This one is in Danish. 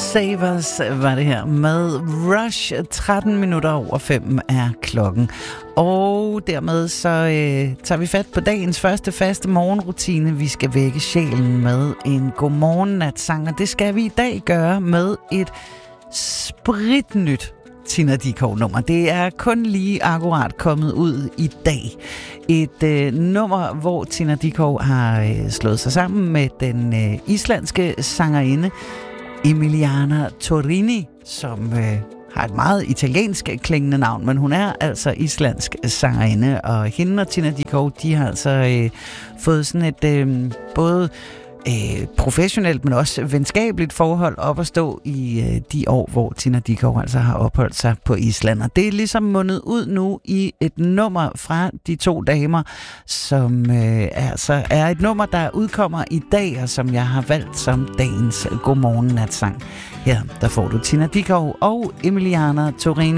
Savers var det her med Rush. 13 minutter over 5 er klokken. Og dermed så tager vi fat på dagens første faste morgenrutine. Vi skal vække sjælen med en godmorgen-natsang, og det skal vi i dag gøre med et spritnyt Tina Dickow-nummer. Det er kun lige akkurat kommet ud i dag. Et nummer, hvor Tina Dickow har slået sig sammen med den islandske sangerinde Emiliana Torrini, som har et meget italiensk klingende navn, men hun er altså islandsk sangerinde, og hende og Tina Dickow, de har altså fået sådan et både professionelt, men også venskabeligt forhold op at stå i de år, hvor Tina Dickow altså har opholdt sig på Island. Og det er ligesom mundet ud nu i et nummer fra de to damer, som altså er et nummer, der udkommer i dag, og som jeg har valgt som dagens godmorgen-natsang. Her, der får du Tina Dickow og Emiliana Torrini.